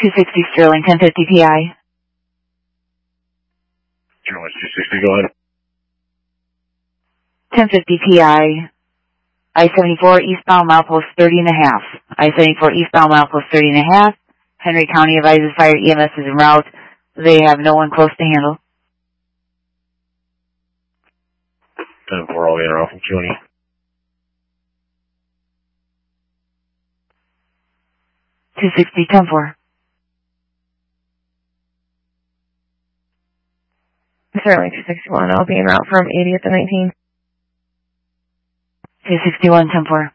260 Sterling, 1050 PI. Sterling 260, go ahead. 1050 PI. I-74 eastbound milepost 30.5. I-74 eastbound milepost 30.5. Henry County advises fire EMS is en route. They have no one close to handle. 10-4, all in off from County. $260, 10-4. Sterling 261, I'll be en route from 80th to 19. 261, 10-4.